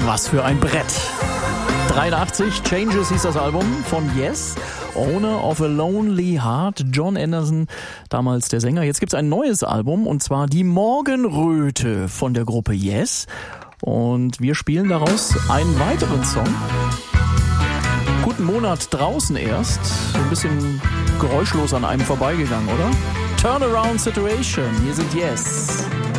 Was für ein Brett. 83, Changes hieß das Album von Yes. Owner of a Lonely Heart, Jon Anderson, damals der Sänger. Jetzt gibt's ein neues Album und zwar Die Morgenröte von der Gruppe Yes. Und wir spielen daraus einen weiteren Song. Guten Monat draußen erst. So ein bisschen geräuschlos an einem vorbeigegangen, oder? Turnaround Situation. Hier sind Yes.